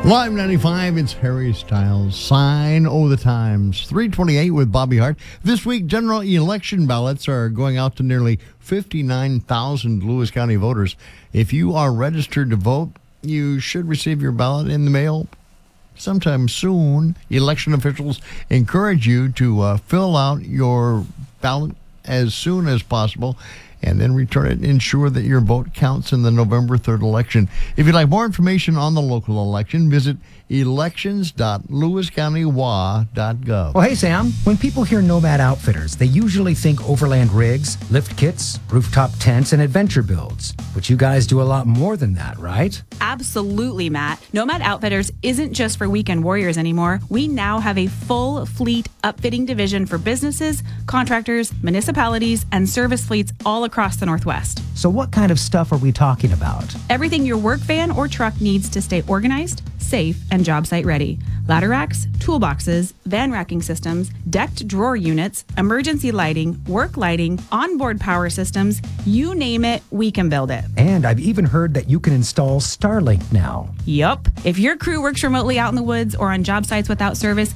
Live 95, it's Harry Styles. Sign O' the Times. 328 with Bobby Hart. This week, general election ballots are going out to nearly 59,000 Lewis County voters. If you are registered to vote, you should receive your ballot in the mail sometime soon. Election officials encourage you to fill out your ballot as soon as possible and then return it and ensure that your vote counts in the November 3rd election. If you'd like more information on the local election, visit elections.lewiscountywa.gov. Well, hey, Sam, when people hear Nomad Outfitters, they usually think overland rigs, lift kits, rooftop tents, and adventure builds. But you guys do a lot more than that, right? Absolutely, Matt. Nomad Outfitters isn't just for weekend warriors anymore. We now have a full fleet upfitting division for businesses, contractors, municipalities, and service fleets all across the Northwest. So what kind of stuff are we talking about? Everything your work van or truck needs to stay organized, safe, and job site ready. Ladder racks, toolboxes, van racking systems, decked drawer units, emergency lighting, work lighting, onboard power systems, you name it, we can build it. And I've even heard that you can install Starlink now. Yup. If your crew works remotely out in the woods or on job sites without service,